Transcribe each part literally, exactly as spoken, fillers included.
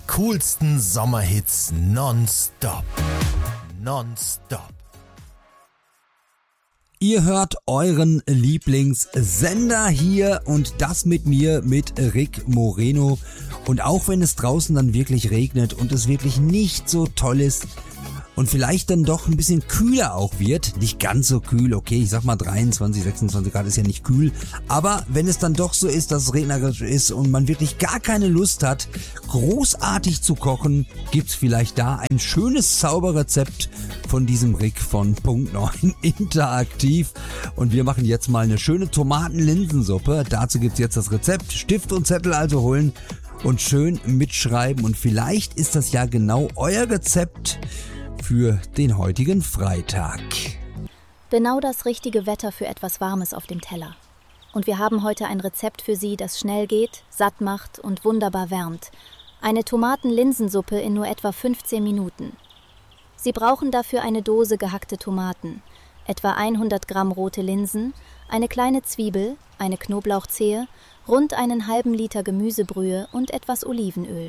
coolsten Sommerhits nonstop. Nonstop. Ihr hört euren Lieblingssender hier und das mit mir, mit Rick Moreno. Und auch wenn es draußen dann wirklich regnet und es wirklich nicht so toll ist und vielleicht dann doch ein bisschen kühler auch wird, nicht ganz so kühl, okay, ich sag mal dreiundzwanzig, sechsundzwanzig Grad ist ja nicht kühl, aber wenn es dann doch so ist, dass es regnerisch ist und man wirklich gar keine Lust hat, großartig zu kochen, gibt's vielleicht da ein schönes Zauberrezept von diesem Rick von Punkt neun Interaktiv und wir machen jetzt mal eine schöne Tomaten-Linsensuppe. Dazu gibt's jetzt das Rezept, Stift und Zettel also holen und schön mitschreiben und vielleicht ist das ja genau euer Rezept für den heutigen Freitag. Genau das richtige Wetter für etwas Warmes auf dem Teller. Und wir haben heute ein Rezept für Sie, das schnell geht, satt macht und wunderbar wärmt. Eine Tomaten-Linsensuppe in nur etwa fünfzehn Minuten. Sie brauchen dafür eine Dose gehackte Tomaten, etwa hundert Gramm rote Linsen, eine kleine Zwiebel, eine Knoblauchzehe, rund einen halben Liter Gemüsebrühe und etwas Olivenöl.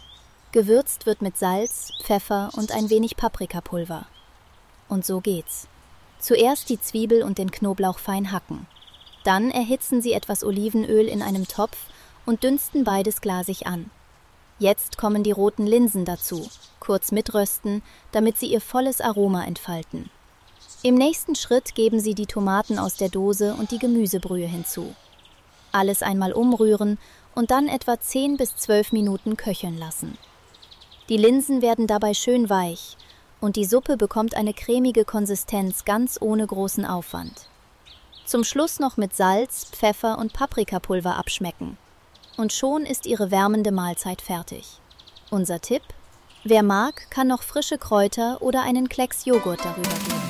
Gewürzt wird mit Salz, Pfeffer und ein wenig Paprikapulver. Und so geht's. Zuerst die Zwiebel und den Knoblauch fein hacken. Dann erhitzen Sie etwas Olivenöl in einem Topf und dünsten beides glasig an. Jetzt kommen die roten Linsen dazu, kurz mitrösten, damit sie ihr volles Aroma entfalten. Im nächsten Schritt geben Sie die Tomaten aus der Dose und die Gemüsebrühe hinzu. Alles einmal umrühren und dann etwa zehn bis zwölf Minuten köcheln lassen. Die Linsen werden dabei schön weich und die Suppe bekommt eine cremige Konsistenz ganz ohne großen Aufwand. Zum Schluss noch mit Salz, Pfeffer und Paprikapulver abschmecken. Und schon ist Ihre wärmende Mahlzeit fertig. Unser Tipp? Wer mag, kann noch frische Kräuter oder einen Klecks Joghurt darüber geben.